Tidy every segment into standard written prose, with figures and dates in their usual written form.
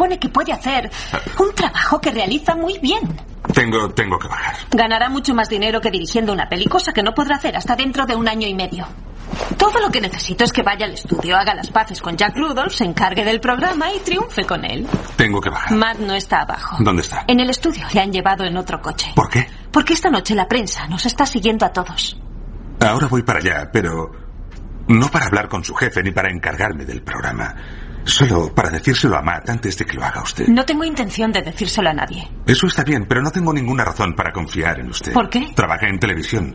supone que puede hacer un trabajo que realiza muy bien. Tengo que bajar. Ganará mucho más dinero que dirigiendo una peli, cosa que no podrá hacer hasta dentro de 1 año y medio. Todo lo que necesito es que vaya al estudio, haga las paces con Jack Rudolph, se encargue del programa y triunfe con él. Tengo que bajar. Matt no está abajo. ¿Dónde está? En el estudio. Le han llevado en otro coche. ¿Por qué? Porque esta noche la prensa nos está siguiendo a todos. Ahora voy para allá, pero no para hablar con su jefe ni para encargarme del programa. Solo para decírselo a Matt antes de que lo haga usted. No tengo intención de decírselo a nadie. Eso está bien, pero no tengo ninguna razón para confiar en usted. ¿Por qué? Trabajé en televisión.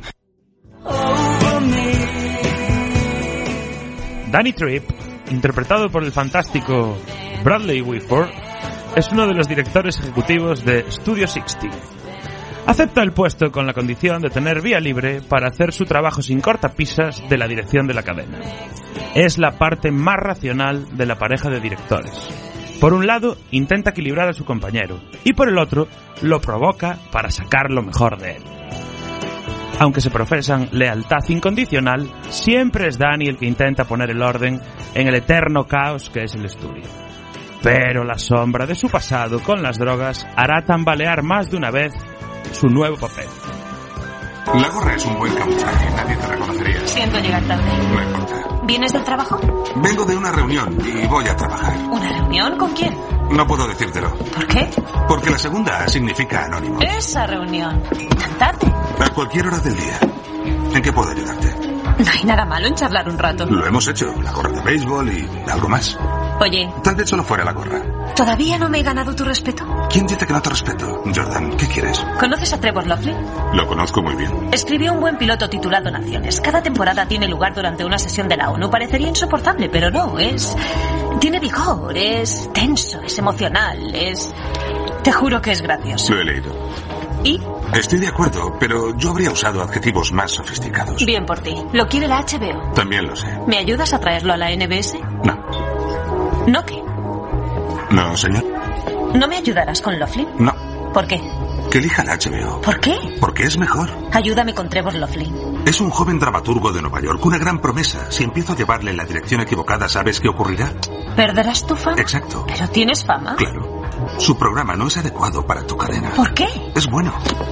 Danny Tripp, interpretado por el fantástico Bradley Whitford, es uno de los directores ejecutivos de Studio 60. Acepta el puesto con la condición de tener vía libre para hacer su trabajo sin cortapisas de la dirección de la cadena. Es la parte más racional de la pareja de directores. Por un lado, intenta equilibrar a su compañero, y por el otro, lo provoca para sacar lo mejor de él. Aunque se profesan lealtad incondicional, siempre es Danny el que intenta poner el orden en el eterno caos que es el estudio. Pero la sombra de su pasado con las drogas hará tambalear más de una vez su nuevo papel. La gorra es un buen camuflaje, nadie te reconocería. Siento llegar tarde. No importa. ¿Vienes del trabajo? Vengo de una reunión y voy a trabajar. ¿Una reunión? ¿Con quién? No puedo decírtelo. ¿Por qué? Porque la segunda significa anónimo. Esa reunión. ¿Tan tarde? A cualquier hora del día. ¿En qué puedo ayudarte? No hay nada malo en charlar un rato. Lo hemos hecho. La gorra de béisbol y algo más. Oye. Tal vez solo fuera la gorra. ¿Todavía no me he ganado tu respeto? ¿Quién dice que no te respeto? Jordan, ¿qué quieres? ¿Conoces a Trevor Loughlin? Lo conozco muy bien. Escribió un buen piloto titulado Naciones. Cada temporada tiene lugar durante una sesión de la ONU. Parecería insoportable, pero no, es... Tiene vigor, es tenso, es emocional, es... Te juro que es gracioso. Lo he leído. ¿Y? Estoy de acuerdo, pero yo habría usado adjetivos más sofisticados. Bien por ti. ¿Lo quiere la HBO? También lo sé. ¿Me ayudas a traerlo a la NBS? No. ¿No qué? No, señor. ¿No me ayudarás con Loughlin? No. ¿Por qué? Que elija la HBO. ¿Por qué? Porque es mejor. Ayúdame con Trevor Loughlin. Es un joven dramaturgo de Nueva York, una gran promesa. Si empiezo a llevarle en la dirección equivocada, ¿sabes qué ocurrirá? ¿Perderás tu fama? Exacto. ¿Pero tienes fama? Claro. Su programa no es adecuado para tu cadena. ¿Por qué? Es bueno.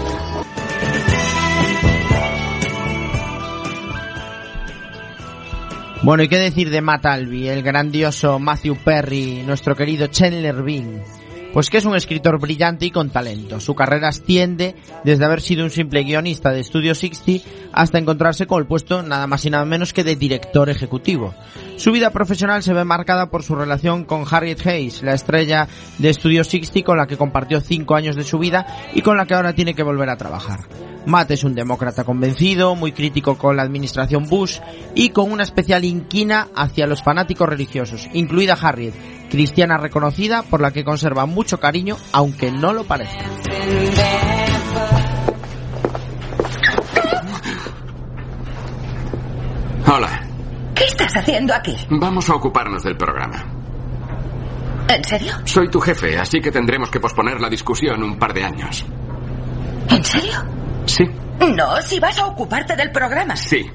Bueno, ¿y qué decir de Matt Albee, el grandioso Matthew Perry, nuestro querido Chandler Bing? Pues que es un escritor brillante y con talento. Su carrera asciende desde haber sido un simple guionista de Studio 60 hasta encontrarse con el puesto nada más y nada menos que de director ejecutivo. Su vida profesional se ve marcada por su relación con Harriet Hayes, la estrella de Studio 60 con la que compartió 5 años de su vida y con la que ahora tiene que volver a trabajar. Matt es un demócrata convencido, muy crítico con la administración Bush y con una especial inquina hacia los fanáticos religiosos, incluida Harriet, cristiana reconocida por la que conserva mucho cariño, aunque no lo parezca. Hola. ¿Qué estás haciendo aquí? Vamos a ocuparnos del programa. ¿En serio? Soy tu jefe, así que tendremos que posponer la discusión un par de años. ¿En serio? Sí. No, si vas a ocuparte del programa. Sí.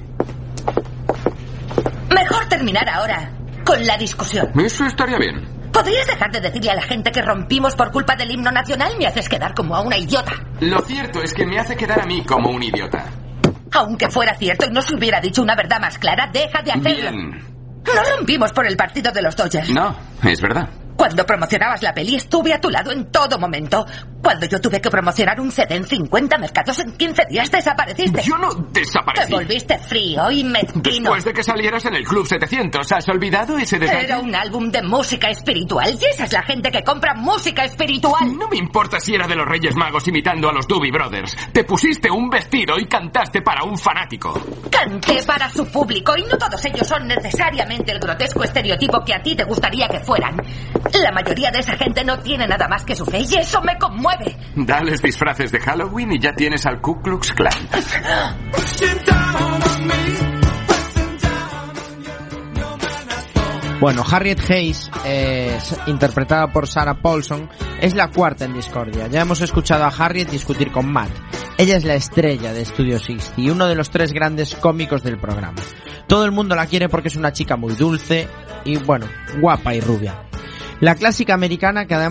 Mejor terminar ahora con la discusión. Eso estaría bien. ¿Podrías dejar de decirle a la gente que rompimos por culpa del himno nacional? Me haces quedar como a una idiota. Lo cierto es que me hace quedar a mí como un idiota. Aunque fuera cierto y no se hubiera dicho una verdad más clara, deja de hacerlo. Bien. No rompimos por el partido de los Dodgers. No, es verdad. Cuando promocionabas la peli estuve a tu lado en todo momento. Cuando yo tuve que promocionar un CD en 50 mercados en 15 días desapareciste. Yo no desaparecí. Te volviste frío y mezquino. Después de que salieras en el Club 700, ¿has olvidado ese detalle? Era un álbum de música espiritual y esa es la gente que compra música espiritual. No me importa si era de los Reyes Magos imitando a los Doobie Brothers. Te pusiste un vestido y cantaste para un fanático. Canté para su público y no todos ellos son necesariamente el grotesco estereotipo que a ti te gustaría que fueran. La mayoría de esa gente no tiene nada más que su fe y eso me conmueve. Dales disfraces de Halloween y ya tienes al Ku Klux Klan. Bueno, Harriet Hayes, interpretada por Sarah Paulson, es la cuarta en discordia. Ya hemos escuchado a Harriet discutir con Matt. Ella es la estrella de Studio 60 y uno de los 3 grandes cómicos del programa. Todo el mundo la quiere porque es una chica muy dulce y, bueno, guapa y rubia. La clásica americana que además